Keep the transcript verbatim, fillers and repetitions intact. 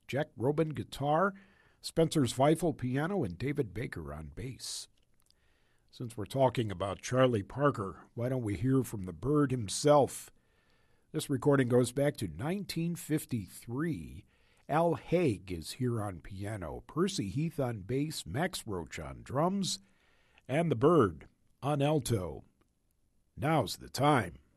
Jack Robin guitar, Spencer Zweifel piano, and David Baker on bass. Since we're talking about Charlie Parker, why don't we hear from the Bird himself? This recording goes back to nineteen fifty-three. Al Haig is here on piano, Percy Heath on bass, Max Roach on drums, and the Bird on alto. Now's the time.